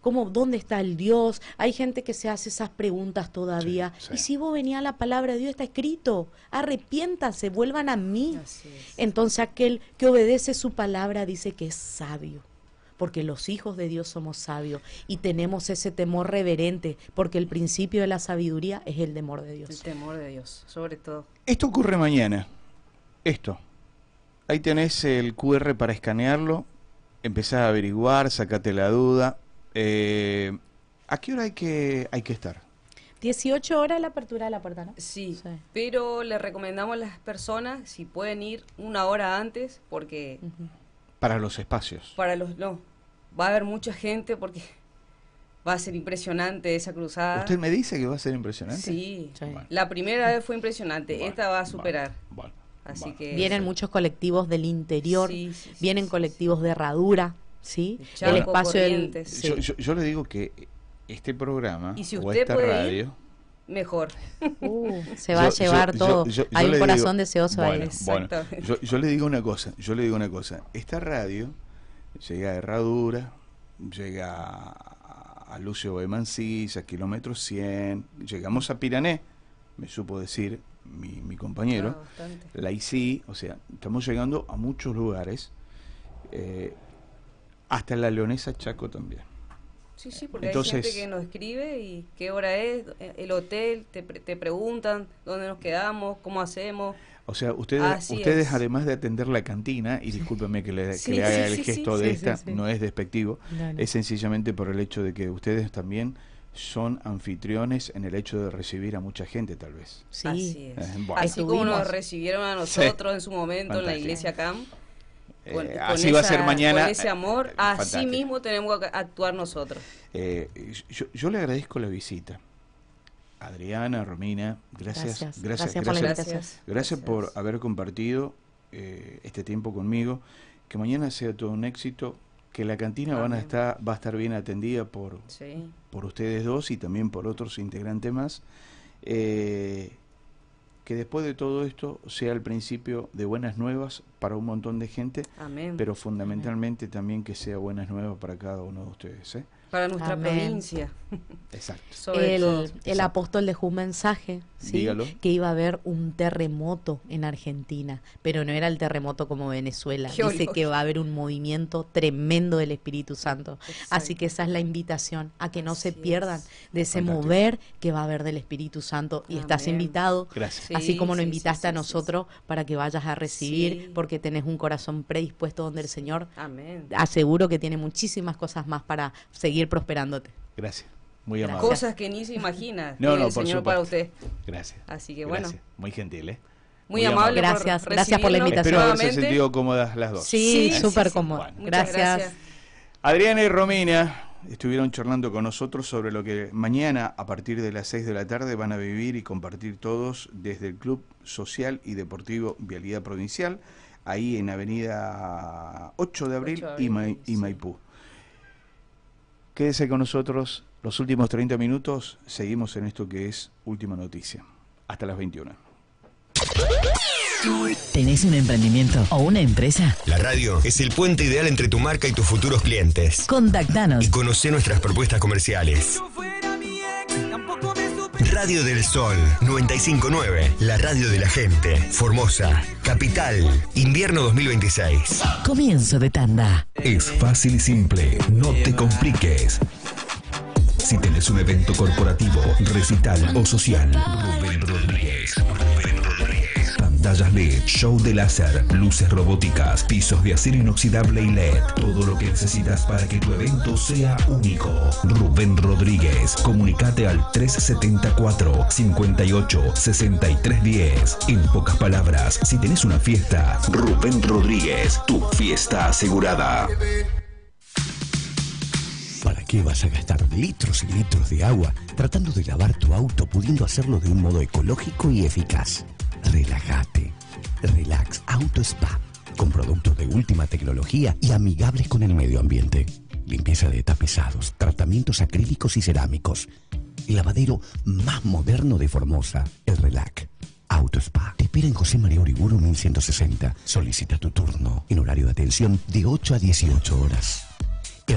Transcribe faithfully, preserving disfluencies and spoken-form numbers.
¿Cómo, ¿Dónde está el Dios? Hay gente que se hace esas preguntas todavía. Sí, sí. Y si vos venís a la palabra de Dios, está escrito, arrepiéntanse, vuelvan a mí. Entonces aquel que obedece su palabra dice que es sabio, porque los hijos de Dios somos sabios y tenemos ese temor reverente, porque el principio de la sabiduría es el temor de Dios. El temor de Dios, sobre todo. Esto ocurre mañana, esto. Ahí tenés el cu erre para escanearlo, empezás a averiguar, sacate la duda. Eh, ¿A qué hora hay que, hay que estar? dieciocho horas la apertura de la puerta, ¿no? Sí, sí, pero le recomendamos a las personas si pueden ir una hora antes, porque... Uh-huh. Para los espacios. Para los... No, va a haber mucha gente porque va a ser impresionante esa cruzada. ¿Usted me dice que va a ser impresionante? Sí, sí. Bueno. La primera vez fue impresionante, bueno, esta va a superar. Bueno, bueno, Así bueno. que vienen eso. muchos colectivos del interior, sí, sí, sí, vienen sí, colectivos sí. de herradura, ¿sí? Chaco, el espacio del... Sí. Yo, yo, yo le digo que este programa y si o usted esta puede radio... Ir, mejor. Uh, se va yo, a llevar yo, todo. Yo, yo, yo Hay un corazón digo, deseoso bueno, ahí. Bueno, yo, yo le digo una cosa, yo le digo una cosa. Esta radio llega a Herradura, llega a, a Lucio de Mancilla, kilómetro cien, llegamos a Pirané, me supo decir mi, mi compañero, ah, la I C I, o sea, estamos llegando a muchos lugares, eh, hasta la Leonesa Chaco también. Sí, sí, porque Entonces, hay gente que nos escribe y qué hora es, el hotel, te, te preguntan dónde nos quedamos, cómo hacemos. O sea, ustedes, Así ustedes es. además de atender la cantina, y discúlpeme que le, sí, que le haga sí, el sí, gesto sí, de sí, esta, sí, sí. no es despectivo, no, no. es sencillamente por el hecho de que ustedes también son anfitriones en el hecho de recibir a mucha gente, tal vez. Sí, así es. Eh, bueno. Así como nos recibieron a nosotros sí. en su momento Fantástico. En la iglesia Camp. Con, eh, con así esa, va a ser mañana. Con ese amor, eh, así fantástico. mismo tenemos que actuar nosotros. Eh, yo, yo le agradezco la visita. Adriana, Romina, gracias. Gracias, gracias, gracias, gracias, por, la gracias, gracias. gracias por haber compartido eh, este tiempo conmigo. Que mañana sea todo un éxito. Que la cantina van a estar, va a estar bien atendida por, sí. por ustedes dos y también por otros integrantes más. Eh, que después de todo esto sea el principio de buenas nuevas para un montón de gente, Amén. Pero fundamentalmente Amén. También que sea buenas nuevas para cada uno de ustedes, ¿eh? Para nuestra Amén. Provincia. Exacto. Sobre el, todo. el apóstol dejó un mensaje, ¿sí? Dígalo. Que iba a haber un terremoto en Argentina, pero no era el terremoto como Venezuela. Qué Dice olor. que va a haber un movimiento tremendo del Espíritu Santo. Exacto. Así que esa es la invitación, a que no Así se pierdan es. de ese Fantástico. mover que va a haber del Espíritu Santo. Y Amén. estás invitado, Gracias. Sí, así como nos sí, invitaste sí, a sí, nosotros sí, sí. para que vayas a recibir, Sí. porque tenés un corazón predispuesto donde el Señor, Amén. aseguro que tiene muchísimas cosas más para seguir prosperándote. Gracias. Muy amable. Cosas que ni se imagina No, tiene no, el por Señor supuesto. para usted. Gracias. Así que Gracias. bueno. Muy gentil, ¿eh? Muy, Muy amable. Gracias, por gracias por la recibirnos invitación. Espero haberse nuevamente. sentido cómodas las dos. Sí, Sí, súper sí, sí. cómodo. Bueno. Muchas Gracias. gracias. Adriana y Romina estuvieron charlando con nosotros sobre lo que mañana a partir de las seis de la tarde van a vivir y compartir todos desde el Club Social y Deportivo Vialidad Provincial, ahí en Avenida ocho de abril, ocho de abril y, Ma y sí. Maipú. Quédese con nosotros los últimos treinta minutos, seguimos en esto que es Última Noticia. Hasta las veintiuna. ¿Tenés un emprendimiento o una empresa? La radio es el puente ideal entre tu marca y tus futuros clientes. Contactanos. Y conocé nuestras propuestas comerciales. Radio del Sol noventa y cinco punto nueve, la radio de la gente. Formosa, Capital, invierno dos mil veintiséis. Comienzo de tanda. Es fácil y simple, no te compliques. Si tenés un evento corporativo, recital o social, Rubén Rodríguez. Rubén Rodríguez. Pantallas L E D, show de láser, luces robóticas, pisos de acero inoxidable y L E D. Todo lo que necesitas para que tu evento sea único. Rubén Rodríguez. Comunicate al tres setenta y cuatro, cincuenta y ocho, sesenta y tres diez. En pocas palabras, si tenés una fiesta, Rubén Rodríguez, tu fiesta asegurada. ¿Para qué vas a gastar litros y litros de agua tratando de lavar tu auto, pudiendo hacerlo de un modo ecológico y eficaz? Relájate. Relax Auto Spa, con productos de última tecnología y amigables con el medio ambiente. Limpieza de tapizados, tratamientos acrílicos y cerámicos. El lavadero más moderno de Formosa, el Relax Auto Spa. Te espera en José María Uriburu mil ciento sesenta. Solicita tu turno en horario de atención de ocho a dieciocho horas.